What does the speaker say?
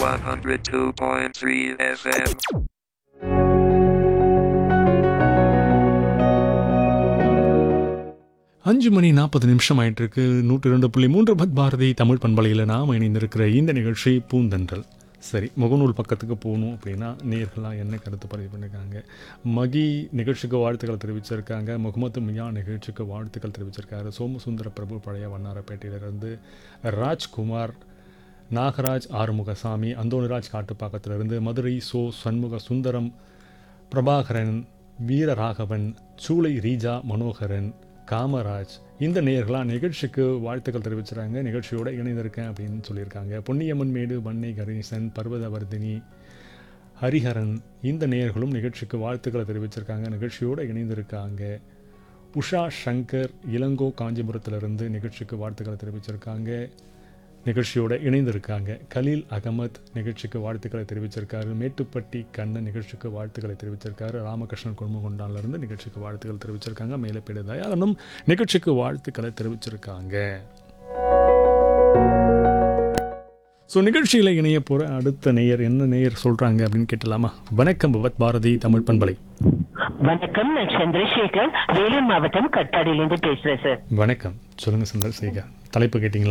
102.3 FM. 5:40 ஆயிட்டு இருக்கு. 102.3 பத் பாரதி தமிழ் பண்பலையில் நாம் இணைந்திருக்கிற இந்த நிகழ்ச்சி பூந்தென்றல். சரி, முகநூல் பக்கத்துக்கு போகணும் அப்படின்னா நேர்களாக என்ன கருத்து பதிவு பண்ணியிருக்காங்க. மகி நிகழ்ச்சிக்கு வாழ்த்துக்கள் தெரிவிச்சிருக்காங்க. முகமது மியா நிகழ்ச்சிக்கு வாழ்த்துக்கள் தெரிவிச்சிருக்காரு. சோமசுந்தர பிரபு பழைய வண்ணாரப்பேட்டையிலிருந்து, ராஜ்குமார், நாகராஜ் ஆறுமுகசாமி, அந்தோணிராஜ் காட்டுப்பாக்கத்திலிருந்து, மதுரை சண்முக சுந்தரம், பிரபாகரன், வீரராகவன், சூளை ரீஜா மனோகரன், காமராஜ், இந்த நேயர்களாக நிகழ்ச்சிக்கு வாழ்த்துக்கள் தெரிவிச்சுறாங்க. நிகழ்ச்சியோடு இணைந்திருக்கேன் அப்படின்னு சொல்லியிருக்காங்க. பொன்னியம்மன் மேடு, வன்னை கணேசன், பர்வதவர்தினி, ஹரிஹரன், இந்த நேயர்களும் நிகழ்ச்சிக்கு வாழ்த்துக்களை தெரிவிச்சிருக்காங்க. நிகழ்ச்சியோடு இணைந்திருக்காங்க. உஷா சங்கர் இளங்கோ காஞ்சிபுரத்திலிருந்து நிகழ்ச்சிக்கு வாழ்த்துக்களை தெரிவிச்சிருக்காங்க. நிகழ்ச்சியோடு இணைந்திருக்காங்க. கலீல் அகமத் நிகழ்ச்சிக்கு வாழ்த்துக்களை தெரிவிச்சிருக்காரு. மேட்டுப்பட்டி கண்ணன் நிகழ்ச்சிக்கு வாழ்த்துக்களை தெரிவிச்சிருக்காரு. ராமகிருஷ்ணன் குடும்பகொண்டானிலிருந்து நிகழ்ச்சிக்கு வாழ்த்துக்கள் தெரிவிச்சிருக்காங்க. மேலப்பேடு தயாளனும் நிகழ்ச்சிக்கு வாழ்த்துக்களை தெரிவிச்சிருக்காங்க. ஸோ நிகழ்ச்சியில் இணைய போகிற அடுத்த நேயர் என்ன நேயர் சொல்கிறாங்க அப்படின்னு கேட்டலாமா? வணக்கம் பவத் பாரதி தமிழ் பண்பலை. வணக்கம், நான் சந்திரசேகர், வேலூர் மாவட்டம் கட்டாடியிலிருந்து பேசுறேன் சார். வணக்கம், சொல்லுங்கள் சந்திரசேகர். தலைப்பு கேட்டிங்களா?